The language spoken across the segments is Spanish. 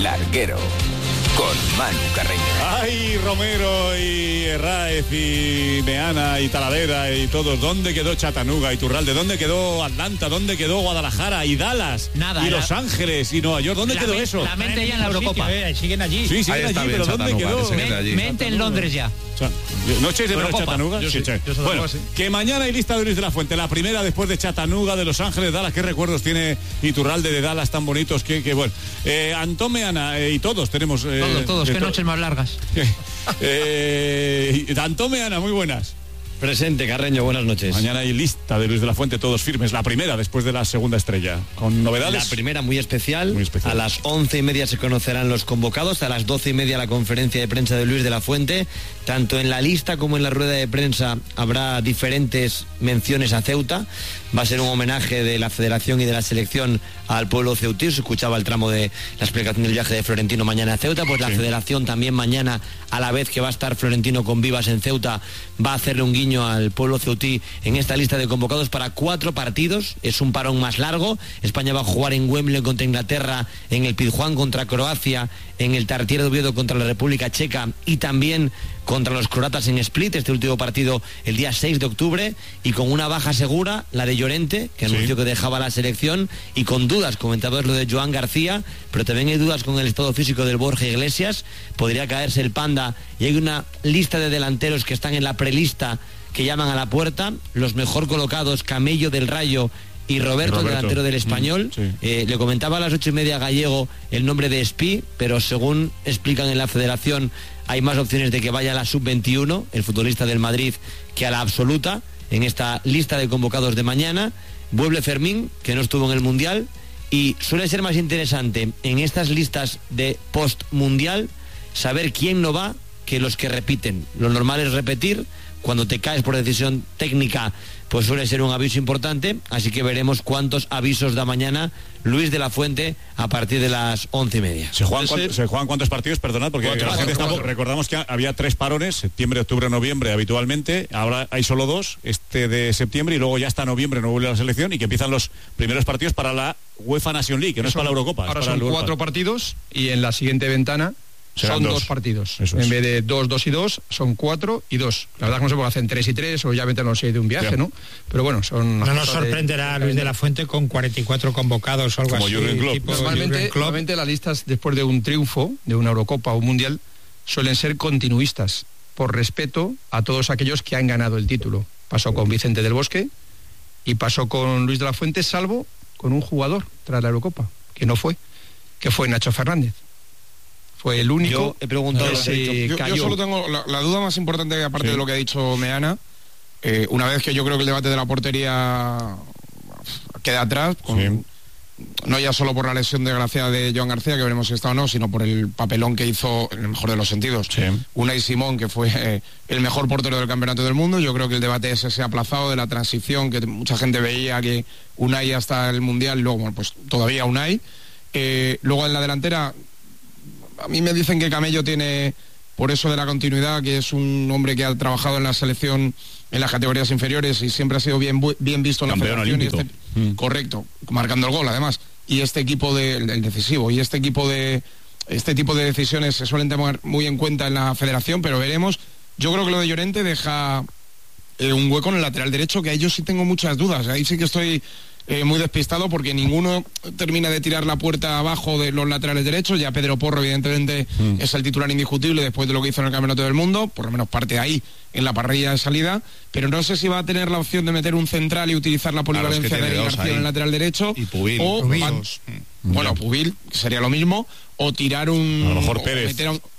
Larguero, con Manu Carreño. Ay, Romero y Herráez y Meana y Talavera y todos. ¿Dónde quedó Chattanooga y Iturralde? ¿Dónde quedó Atlanta? ¿Dónde quedó Guadalajara y Dallas? Nada. Y Los Ángeles y Nueva York. ¿Dónde quedó eso? La mente ya en la Eurocopa. Siguen allí. Sí, siguen allí, pero ¿dónde quedó? Mente en Londres ya. ¿No echéis de menos Chattanooga? Yo sí. Bueno, que mañana hay lista de Luis de la Fuente. La primera después de Chattanooga, de Los Ángeles, Dallas. ¿Qué recuerdos tiene Iturralde de Dallas tan bonitos? Que bueno. Antón Meana y todos tenemos... Todos. Qué noches más largas. Antón Meana, muy buenas. Presente, Carreño, buenas noches. Mañana hay lista de Luis de la Fuente, todos firmes. La primera después de la segunda estrella. Con novedades. La primera muy especial. Muy especial. A las 11:30 se conocerán los convocados. A las 12:30 la conferencia de prensa de Luis de la Fuente. Tanto en la lista como en la rueda de prensa habrá diferentes menciones a Ceuta. Va a ser un homenaje de la Federación y de la Selección al pueblo ceutí. Se escuchaba el tramo de la explicación del viaje de Florentino mañana a Ceuta. Pues la Federación también mañana, a la vez que va a estar Florentino con Vivas en Ceuta, va a hacerle un guiño al pueblo ceutí en esta lista de convocados para 4 partidos. Es un parón más largo. España va a jugar en Wembley contra Inglaterra, en el Pizjuán contra Croacia, en el Tartiere de Oviedo contra la República Checa y también contra los croatas en Split, este último partido el día 6 de octubre, y con una baja segura, la de Llorente, que anunció que dejaba la selección, y con dudas, comentabas lo de Joan García, pero también hay dudas con el estado físico del Borja Iglesias, podría caerse el Panda, y hay una lista de delanteros que están en la prelista que llaman a la puerta, los mejor colocados, Camello del Rayo y Roberto, el delantero del Español. Le comentaba a las 8:30 Gallego el nombre de Espí, pero según explican en la Federación hay más opciones de que vaya a la sub-21, el futbolista del Madrid, que a la absoluta. En esta lista de convocados de mañana vuelve Fermín, que no estuvo en el Mundial, y suele ser más interesante en estas listas de post-mundial saber quién no va que los que repiten. Lo normal es repetir. Cuando te caes por decisión técnica, pues suele ser un aviso importante, así que veremos cuántos avisos da mañana Luis de la Fuente a partir de las 11:30. ¿Se juegan cuántos partidos? Perdonad, porque la gente recordamos que había 3 parones, septiembre, octubre, noviembre habitualmente, ahora hay solo 2, este de septiembre, y luego ya hasta noviembre no vuelve a la selección, y que empiezan los primeros partidos para la UEFA Nation League, que no es para la Eurocopa. Ahora es para son 4 partidos, y en la siguiente ventana son 2 partidos. En vez de 2 y 2, son 4 y 2. La verdad es que no sé por qué hacen 3 y 3, o ya meten los 6 de un viaje, ¿no? Pero bueno, son... No nos sorprenderá Luis de la Fuente con 44 convocados o algo como así. Normalmente las listas después de un triunfo, de una Eurocopa o un Mundial, suelen ser continuistas, por respeto a todos aquellos que han ganado el título. Pasó con Vicente del Bosque y pasó con Luis de la Fuente, salvo con un jugador tras la Eurocopa, que no fue, que fue Nacho Fernández. Fue el único. Yo he preguntado. Yo solo tengo la duda más importante, aparte de lo que ha dicho Meana, una vez que yo creo que el debate de la portería queda atrás, no ya solo por la lesión desgraciada de Joan García, que veremos si está o no, sino por el papelón que hizo, en el mejor de los sentidos, Unai Simón, que fue el mejor portero del campeonato del mundo. Yo creo que el debate ese se ha aplazado, de la transición, que mucha gente veía que Unai hasta el Mundial, y luego, bueno, pues todavía Unai. Luego en la delantera, a mí me dicen que Camello tiene, por eso de la continuidad, que es un hombre que ha trabajado en la selección en las categorías inferiores y siempre ha sido bien visto en la federación. Correcto, marcando el gol además. Y este equipo el decisivo, y este tipo de decisiones se suelen tomar muy en cuenta en la federación, pero veremos. Yo creo que lo de Llorente deja un hueco en el lateral derecho, que a ellos sí tengo muchas dudas. Ahí sí que estoy muy despistado, porque ninguno termina de tirar la puerta abajo de los laterales derechos. Ya Pedro Porro evidentemente es el titular indiscutible después de lo que hizo en el Campeonato del Mundo, por lo menos parte ahí en la parrilla de salida, pero no sé si va a tener la opción de meter un central y utilizar la polivalencia de Eric García en el lateral derecho, y Pubil, o Pubil, que sería lo mismo, o tirar a lo mejor Pérez,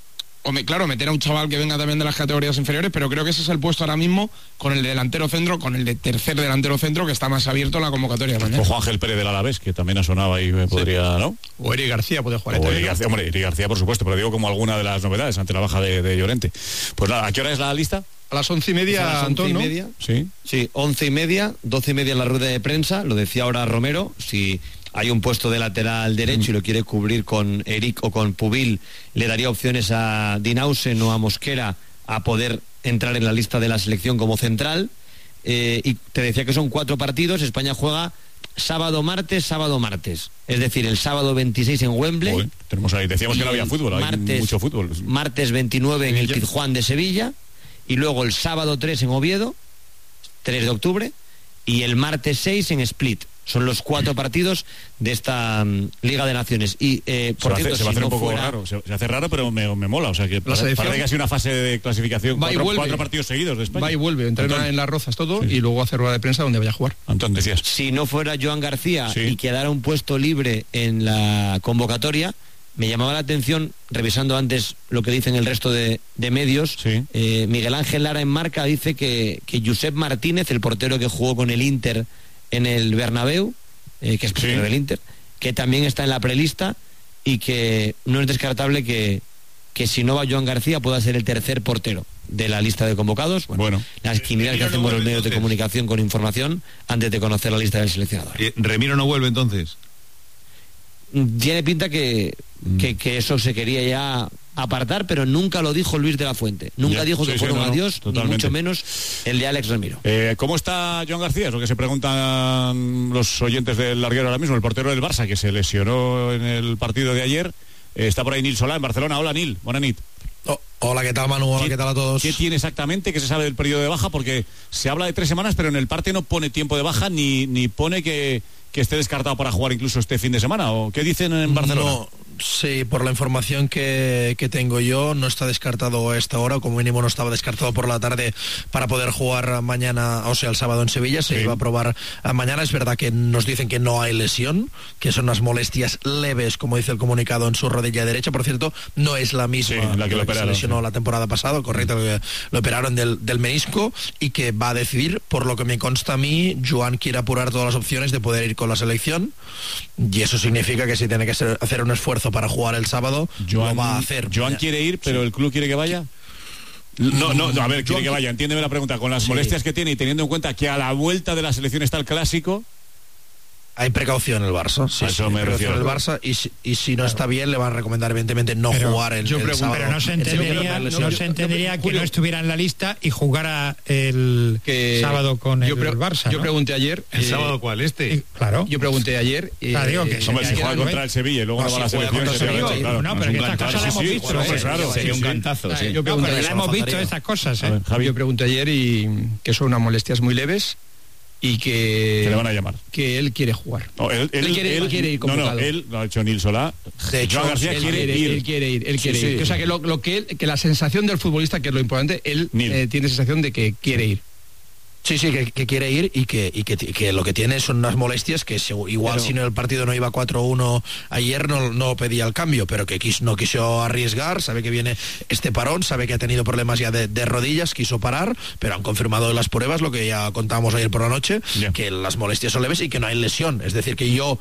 meter a un chaval que venga también de las categorías inferiores, pero creo que ese es el puesto ahora mismo, con el delantero centro, con el de tercer delantero centro, que está más abierto en la convocatoria. O Juan Ángel Pérez del Alavés, que también ha sonado ahí, podría, ¿no? O Eric García puede jugar. Eric García, por supuesto, pero digo como alguna de las novedades ante la baja de Llorente. Pues nada, ¿a qué hora es la lista? A las 11:30, Antón, ¿no? Sí, 11:30, 12:30 en la rueda de prensa. Lo decía ahora Romero, si hay un puesto de lateral derecho y lo quiere cubrir con Eric o con Pubil, le daría opciones a Dinausen o a Mosquera a poder entrar en la lista de la selección como central. Y te decía que son 4 partidos. España juega sábado, martes. Es decir, el sábado 26 en Wembley. Uy, tenemos ahí, decíamos que no había fútbol, hay mucho fútbol. Martes 29 en el Pizjuán de Sevilla. Y luego el sábado 3 en Oviedo, 3 de octubre. Y el martes 6 en Split. Son los 4 partidos de esta Liga de Naciones. Y por cierto, se va a hacer un poco raro. Se hace raro, pero me mola. O sea, que parece que ha sido una fase de clasificación. 4 partidos seguidos de España. Va y vuelve, entrena en Las Rozas todo y luego hace rueda de prensa donde vaya a jugar. Antón, decías. Si no fuera Joan García y quedara un puesto libre en la convocatoria, me llamaba la atención, revisando antes lo que dicen el resto de medios, Miguel Ángel Lara en Marca dice que Josep Martínez, el portero que jugó con el Inter en el Bernabéu, que es portero del Inter, que también está en la prelista y que no es descartable que si no va Joan García pueda ser el tercer portero de la lista de convocados. Bueno. Las quinielas que hacemos los medios de comunicación con información antes de conocer la lista del seleccionador. ¿Remiro no vuelve entonces? Tiene pinta que eso se quería ya apartar, pero nunca lo dijo Luis de la Fuente. Nunca dijo que fuera un adiós, ni mucho menos el de Alex Remiro. ¿Cómo está Joan García? Es lo que se preguntan los oyentes del larguero ahora mismo. El portero del Barça, que se lesionó en el partido de ayer. Está por ahí Nil Solá en Barcelona. Hola, Nil. Buenas nit. Hola, ¿qué tal, Manu? Hola, ¿qué tal a todos? ¿Qué tiene exactamente? ¿Qué se sabe del periodo de baja? Porque se habla de 3 semanas, pero en el parte no pone tiempo de baja ni pone que esté descartado para jugar incluso este fin de semana. ¿O qué dicen en Barcelona? No, sí, por la información que tengo yo, no está descartado a esta hora, como mínimo no estaba descartado por la tarde para poder jugar mañana, o sea, el sábado en Sevilla. Se iba a probar mañana. Es verdad que nos dicen que no hay lesión, que son unas molestias leves, como dice el comunicado, en su rodilla derecha. Por cierto, no es la misma la que lo operaron, se lesionó la temporada pasada, correcto, lo operaron del menisco, y que va a decidir, por lo que me consta a mí, Joan quiere apurar todas las opciones de poder ir con la selección, y eso significa que si tiene que hacer un esfuerzo para jugar el sábado, lo va a hacer. Joan quiere ir, pero el club quiere que vaya. No, a ver, quiere que vaya, entiéndeme la pregunta, con las molestias que tiene y teniendo en cuenta que a la vuelta de la selección está el Clásico. Hay precaución en el Barça, eso me refiero. En el Barça, y si no está bien, le van a recomendar evidentemente no jugar el sábado. Pero no se entendería que no estuviera en la lista y jugara el sábado con el Barça, ¿no? Yo pregunté ayer... ¿El sábado cuál? Claro. Yo pregunté ayer... digo que si juega contra el Sevilla y luego no va a la selección... No, pero que estas cosas las hemos visto. Sería un cantazo, Yo hemos visto estas cosas, Yo pregunté ayer y que son unas molestias muy leves y que le van a llamar, que él quiere jugar. Él quiere ir convocado. Él lo ha hecho Nil Solá. De hecho, García él quiere ir. O sea, que la sensación del futbolista, que es lo importante, él tiene sensación de que quiere ir. Sí, que quiere ir y que lo que tiene son unas molestias que igual si el partido no iba 4-1 ayer no pedía el cambio, pero que no quiso arriesgar, sabe que viene este parón, sabe que ha tenido problemas ya de rodillas, quiso parar, pero han confirmado en las pruebas lo que ya contábamos ayer por la noche, que las molestias son leves y que no hay lesión. Es decir, que yo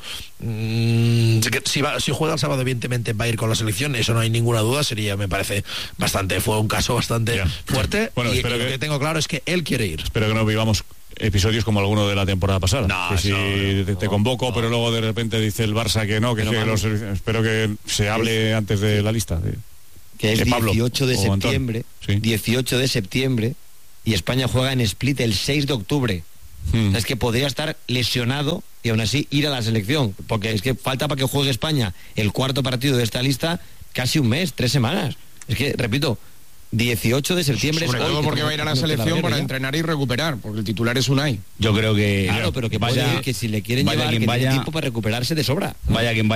si juega el sábado evidentemente va a ir con la selección, eso no hay ninguna duda, me parece fue un caso bastante fuerte, y lo que tengo claro es que él quiere ir. Espero que no vivamos episodios como alguno de la temporada pasada, te convoco pero luego de repente dice el Barça que no, espero que se hable antes de la lista que es 18 de septiembre 18 de septiembre y España juega en Split el 6 de octubre. Es que podría estar lesionado y aún así ir a la selección, porque es que falta para que juegue España el 4º partido de esta lista casi un mes, 3 semanas. Es que, repito, 18 de septiembre. Sobre todo porque va a ir a la selección para entrenar y recuperar, porque el titular es Unai. Yo creo que... Claro, pero que vaya, que si le quieren llevar, que tiene tiempo para recuperarse de sobra. Vaya quien vaya.